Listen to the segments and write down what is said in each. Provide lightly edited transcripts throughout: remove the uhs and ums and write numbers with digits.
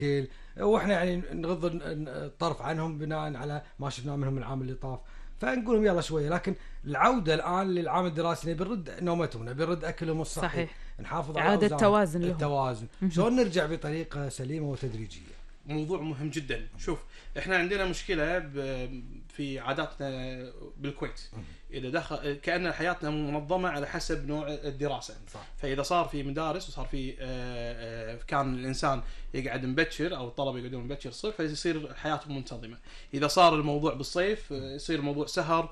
واحنا يعني نغض الطرف عنهم بناء على ما شفناه منهم العام اللي طاف، فنقول لهم يلا شويه. لكن العوده الان للعام الدراسي نبي نرد نومتهم، نبي نرد اكلهم الصحي، صحيح. نحافظ على إعادة توازن لهم. التوازن. شلون نرجع بطريقه سليمه وتدريجيه؟ موضوع مهم جدا. شوف، احنا عندنا مشكله في عاداتنا بالكويت. اذا دخل كأن حياتنا منظمه على حسب نوع الدراسه. صح. فاذا صار في مدارس وصار في كان الانسان يقعد مبكر او الطلبه يقعدون مبكر الصبح، فيصير حياتهم منتظمه. اذا صار الموضوع بالصيف يصير الموضوع سهر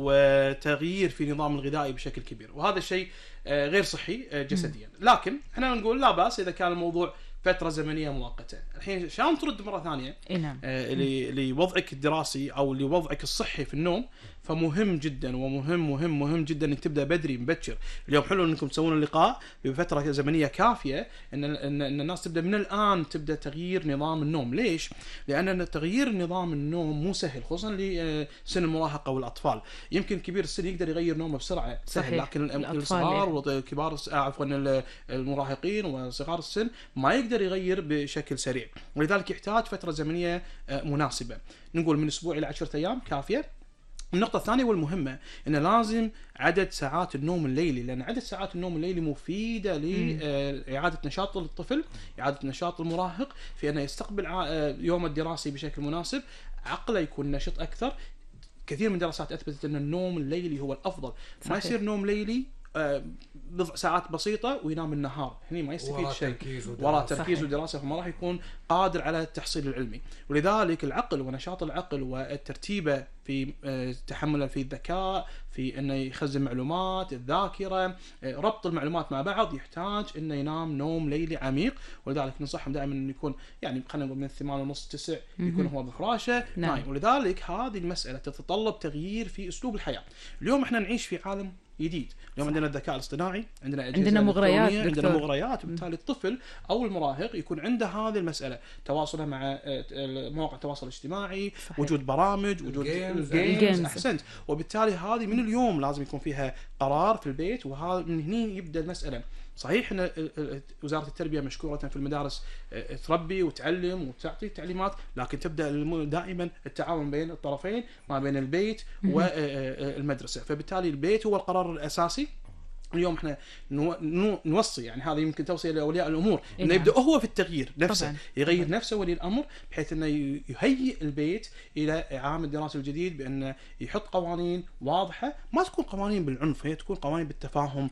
وتغيير في نظام الغذائي بشكل كبير، وهذا الشيء غير صحي جسديا. لكن احنا نقول لا باس اذا كان الموضوع فترة زمنية مؤقتة. الحين شلون ترد مرة ثانية نعم. لوضعك الدراسي أو لوضعك الصحي في النوم، فمهم جدا مهم جدا انك تبدا بدري مبكر. اليوم حلو انكم تسوون اللقاء بفتره زمنيه كافيه ان الناس تبدا من الان تبدا تغيير نظام النوم. ليش؟ لان تغيير نظام النوم مو سهل، خصوصا لسن المراهقه والاطفال. يمكن كبير السن يقدر يغير نومه بسرعه سهل، صحيح. لكن الصغار والكبار عفوا المراهقين وصغار السن ما يقدر يغير بشكل سريع، ولذلك يحتاج فتره زمنيه مناسبه. نقول من اسبوع الى 10 ايام كافيه. النقطة الثانية والمهمة إن لازم عدد ساعات النوم الليلي، لأن عدد ساعات النوم الليلي مفيدة لإعادة نشاط الطفل، إعادة نشاط المراهق في أنه يستقبل يوم الدراسي بشكل مناسب، عقله يكون نشط أكثر. كثير من الدراسات أثبتت أن النوم الليلي هو الأفضل. صحيح. ما يصير نوم ليلي بضع ساعات بسيطة وينام النهار، هني ما يستفيد شيء، وراء تركيز ودراسة، فما راح يكون قادر على التحصيل العلمي. ولذلك العقل ونشاط العقل والترتيبة في تحمل في الذكاء، في انه يخزن معلومات، الذاكرة، ربط المعلومات مع بعض، يحتاج انه ينام نوم ليلي عميق. ولذلك ننصحهم دائما انه يكون يعني خلينا نقول من 8:30 9 يكون هو بفراشه نايم. ولذلك هذه المسألة تتطلب تغيير في اسلوب الحياة. اليوم احنا نعيش في عالم جديد، اليوم عندنا الذكاء الاصطناعي، عندنا مغريات، عندنا مغريات، وبالتالي الطفل او المراهق يكون عنده هذه المساله، تواصله مع مواقع التواصل الاجتماعي، صحيح. وجود برامج، وجود جيمز. احسنت. وبالتالي هذه من اليوم لازم يكون فيها قرار في البيت، وهذا من هنا يبدا المساله. صحيح ان وزاره التربيه مشكوره في المدارس تربي وتعلم وتعطي تعليمات، لكن تبدا دائما التعاون بين الطرفين، ما بين البيت والمدرسه. فبالتالي البيت هو القرار الاساسي. اليوم احنا نوصي، يعني هذا يمكن توصيه لاولياء الامور، انه يبدا هو في التغيير نفسه، طبعاً. يغير طبعاً. نفسه ولي الامر، بحيث انه يهيئ البيت الى عام الدراسي الجديد، بانه يحط قوانين واضحه، ما تكون قوانين بالعنف، هي تكون قوانين بالتفاهم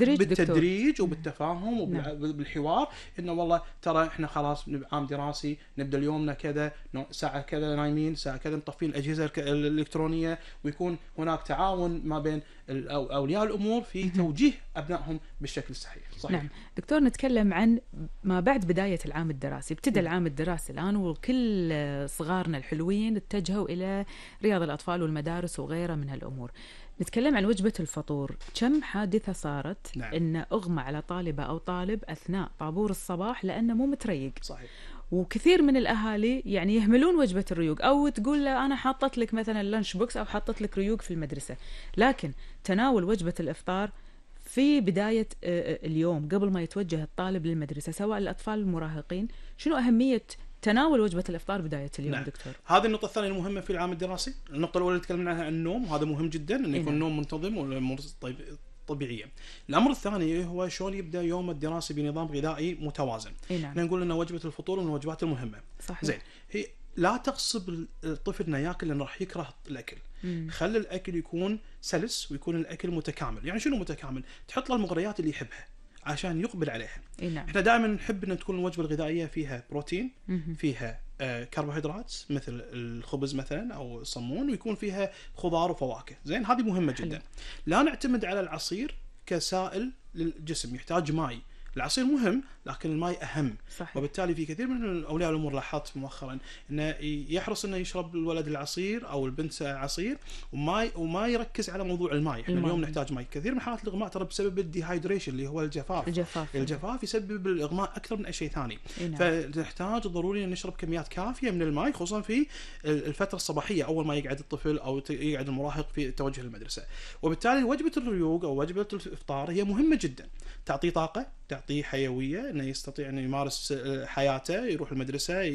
بالتدريج وبالتفاهم وبالحوار. انه والله ترى احنا خلاص عام دراسي، نبدا اليومنا كذا، ساعه كذا نايمين، ساعه كذا مطفين الاجهزه الالكترونيه، ويكون هناك تعاون ما بين اولياء الامور في توجيه أبنائهم بالشكل الصحيح. صحيح. نعم دكتور، نتكلم عن ما بعد بداية العام الدراسي. ابتدى العام الدراسي الآن، وكل صغارنا الحلوين اتجهوا إلى رياض الأطفال والمدارس وغيرها من هالأمور. نتكلم عن وجبة الفطور. كم حادثة صارت إن أغمى على طالبة أو طالب أثناء طابور الصباح لأنه مو متريق. صحيح. وكثير من الأهالي يعني يهملون وجبة الريوق، أو تقول له أنا حاطت لك مثلا اللانش بوكس أو حاطت لك ريوق في المدرسة، لكن تناول وجبة الإفطار في بداية اليوم قبل ما يتوجه الطالب للمدرسة، سواء الأطفال المراهقين، شنو أهمية تناول وجبة الإفطار بداية اليوم؟ نعم. دكتور، هذه النقطة الثانية المهمة في العام الدراسي. النقطة الأولى اللي تكلمنا عنها النوم، وهذا مهم جدا أن يكون النوم منتظم والأمور طبيعية. الأمر الثاني هو شلون يبدأ يوم الدراسي بنظام غذائي متوازن. نعم. نقول أن وجبة الفطور من الوجبات المهمة. صحيح. زين، هي لا تغصب الطفل انه ياكل لانه راح يكره الاكل. خلي الاكل يكون سلس ويكون الاكل متكامل. يعني شنو متكامل؟ تحط له المغريات اللي يحبها عشان يقبل عليها. نعم. احنا دائما نحب ان تكون الوجبه الغذائيه فيها بروتين، فيها كربوهيدرات مثل الخبز مثلا او الصمون، ويكون فيها خضار وفواكه. زين، هذه مهمه جدا. لا نعتمد على العصير كسائل للجسم، يحتاج ماء. العصير مهم لكن الماء أهم. صحيح. وبالتالي في كثير من أولياء الأمور لاحظت مؤخرا إنه يحرص إنه يشرب الولد العصير أو البنت عصير وما يركز على موضوع الماء. إحنا اليوم نحتاج ماء. كثير من حالات الإغماء ترى بسبب الديهايدريشن اللي هو الجفاف يسبب الإغماء أكثر من أي شيء ثاني. فنحتاج ضروري أن نشرب كميات كافية من الماء، خصوصا في الفترة الصباحية أول ما يقعد الطفل أو يقعد المراهق في التوجه للمدرسة. وبالتالي وجبة الريوق أو وجبة الإفطار هي مهمة جدا، تعطيه طاقة، تعطيه حيوية، انه يستطيع انه يمارس حياته، يروح المدرسة،